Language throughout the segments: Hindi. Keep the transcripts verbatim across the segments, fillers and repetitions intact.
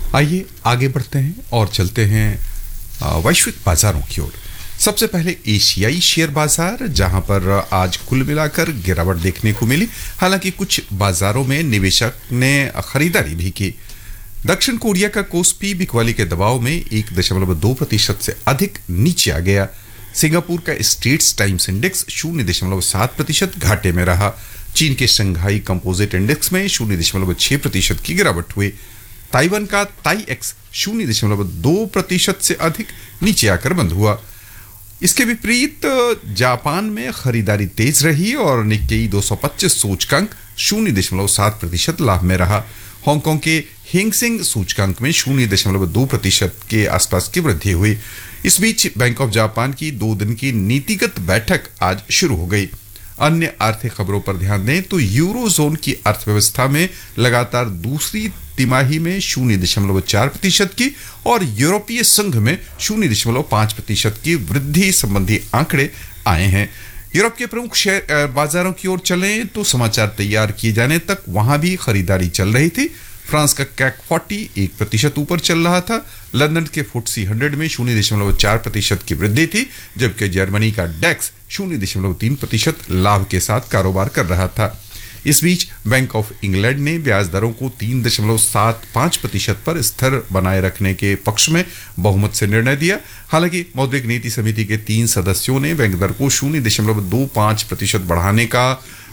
आइए आगे बढ़ते हैं और चलते हैं वैश्विक बाजारों की ओर। सबसे पहले एशियाई शेयर बाजार, जहां पर आज कुल मिलाकर गिरावट देखने को मिली। हालांकि कुछ बाजारों में निवेशक ने खरीदारी भी की। दक्षिण कोरिया का कोस्पी बिकवाली के दबाव में एक दशमलव दो प्रतिशत से अधिक नीचे आ गया। सिंगापुर का स्ट्रेट्स टाइम्स इंडेक्स शून्य दशमलव सात प्रतिशत घाटे में रहा। चीन के शंघाई कंपोजिट इंडेक्स में शून्य दशमलव छह प्रतिशत की गिरावट हुई। ताइवान का ताई एक्स शून्य दशमलव दो प्रतिशत से अधिक नीचे आकर बंद हुआ। इसके विपरीत जापान में खरीदारी तेज रही और निक्केई दो सौ पच्चीस सूचकांक शून्य दशमलव सात प्रतिशत लाभ में रहा। हांगकांग के हेंगसेंग सूचकांक में शून्य दशमलव दो प्रतिशत के आसपास की वृद्धि हुई। इस बीच बैंक ऑफ जापान की दो दिन की नीतिगत बैठक आज शुरू हो गई। अन्य आर्थिक खबरों पर ध्यान दें तो यूरो जोन की अर्थव्यवस्था में लगातार दूसरी तिमाही में शून्य दशमलव चार प्रतिशत की और यूरोपीय संघ में शून्य दशमलव पांच प्रतिशत की वृद्धि संबंधी आंकड़े आए हैं। यूरोप के प्रमुख शेयर बाजारों की ओर चलें तो समाचार तैयार किए जाने तक वहां भी खरीदारी चल रही थी। फ्रांस का कैक चालीस एक प्रतिशत ऊपर चल रहा था। लंदन के फुट्सी हंड्रेड में शून्य दशमलव चार प्रतिशत की वृद्धि थी, जबकि जर्मनी का डेक्स शून्य दशमलव तीन प्रतिशत लाभ के साथ कारोबार कर रहा था। इस बीच बैंक ऑफ इंग्लैंड ने ब्याज दरों को तीन दशमलव सात पांच प्रतिशत पर स्थिर बनाए रखने के पक्ष में बहुमत से निर्णय दिया। हालांकि मौद्रिक नीति समिति के तीन सदस्यों ने बैंक दर को शून्य दशमलव दो पांच प्रतिशत बढ़ाने का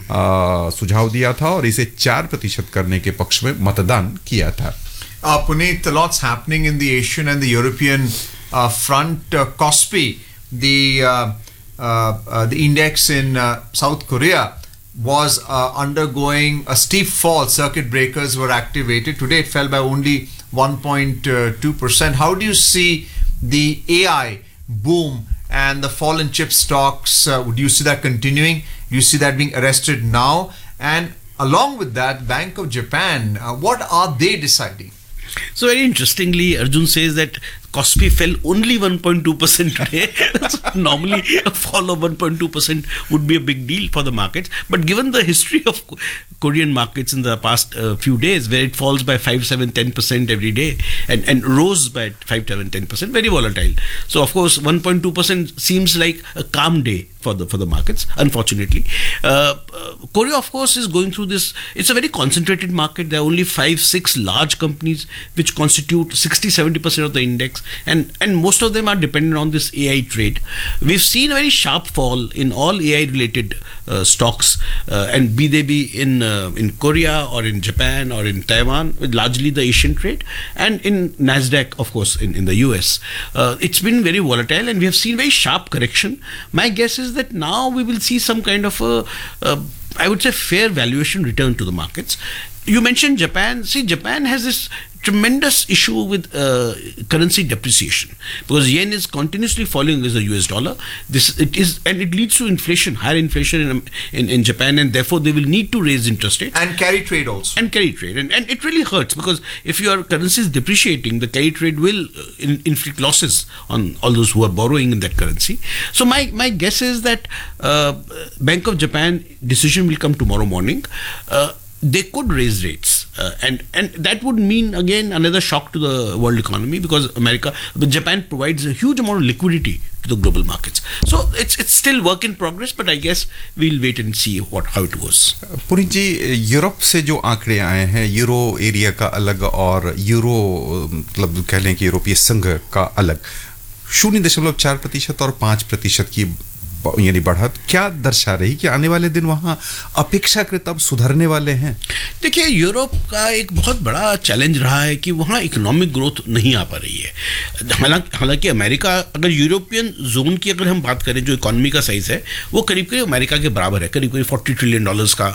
आ, सुझाव दिया था और इसे चार प्रतिशत करने के पक्ष में मतदान किया था। Uh, Puneet, lots happening in the Asian and the European uh, front. Uh, Kospi, the uh, uh, uh, the index in uh, South Korea, was uh, undergoing a steep fall. Circuit breakers were activated. Today it fell by only one point two percent. How do you see the A I boom and the fall in chip stocks? Uh, do you see that continuing? Do you see that being arrested now? And along with that, Bank of Japan, uh, what are they deciding? So very interestingly, Arjun says that Kospi fell only one point two percent today. So normally a fall of one point two percent would be a big deal for the markets. But given the history of Korean markets in the past uh, few days, where it falls by five, seven, ten percent every day and, and rose by five, seven, ten percent, very volatile. So of course, one point two percent seems like a calm day for the for the markets, unfortunately. Uh, uh, Korea, of course, is going through this. It's a very concentrated market. There are only five, six large companies which constitute sixty, seventy percent of the index. And and most of them are dependent on this A I trade. We've seen a very sharp fall in all A I related uh, stocks, uh, and be they be in uh, in Korea or in Japan or in Taiwan, with largely the Asian trade, and in Nasdaq, of course, in, in the U S. Uh, it's been very volatile, and we have seen very sharp correction. My guess is that now we will see some kind of a, a I would say, fair valuation return to the markets. You mentioned Japan. See, Japan has this tremendous issue with uh, currency depreciation because yen is continuously falling against the U S dollar. This it is, and it leads to inflation, higher inflation in, in in Japan, and therefore they will need to raise interest rates and carry trade also. And carry trade, and and it really hurts because if your currency is depreciating, the carry trade will in, inflict losses on all those who are borrowing in that currency. So my my guess is that uh, Bank of Japan decision will come tomorrow morning. Uh, they could raise rates, uh, and and that would mean again another shock to the world economy because America, but Japan provides a huge amount of liquidity to the global markets. So it's it's still work in progress, but I guess we'll wait and see what how it goes. Puneet ji, Europe से जो आंकड़े आए हैं, यूरो एरिया का अलग और यूरो मतलब कह लें कि यूरोपीय संघ का अलग, शून्य दशमलव चार प्रतिशत और पांच प्रतिशत की यानी बढ़त क्या दर्शा रही कि आने वाले दिन वहां अपेक्षाकृत अब सुधरने वाले हैं? देखिए, यूरोप का एक बहुत बड़ा चैलेंज रहा है कि वहां इकोनॉमिक ग्रोथ नहीं आ पा रही है। हालांकि हालांकि अमेरिका, अगर यूरोपियन जोन की अगर हम बात करें, जो इकोनॉमी का साइज है वो करीब करीब अमेरिका के बराबर है, करीब करीब फोर्टी ट्रिलियन डॉलर्स का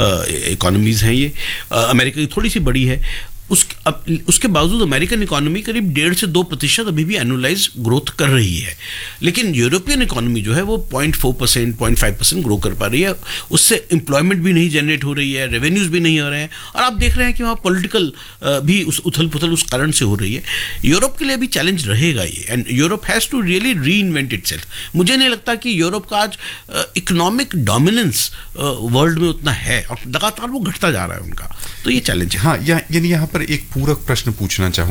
इकोनॉमीज हैं ये। अमेरिका की थोड़ी सी बड़ी है। उस अब उसके बावजूद अमेरिकन इकोनॉमी करीब डेढ़ से दो प्रतिशत अभी भी एनुअलाइज ग्रोथ कर रही है, लेकिन यूरोपियन इकोनॉमी जो है वो point four percent point five percent grow कर पा रही है। उससे एम्प्लॉयमेंट भी नहीं जनरेट हो रही है, रेवेन्यूज भी नहीं हो रहे हैं, और आप देख रहे हैं कि वहाँ पॉलिटिकल भी उस उथल पुथल उस कारण से हो रही है। यूरोप के लिए भी चैलेंज रहेगा ये, and Europe has to really री इन्वेंट इटसेल्फ। मुझे नहीं लगता कि यूरोप का आज इकोनॉमिक डोमिनेंस वर्ल्ड में उतना है, और लगातार वो घटता जा रहा है उनका, तो ये चैलेंज है। हाँ, यानी यहाँ पर एक पूरक प्रश्न पूछना चाहूँ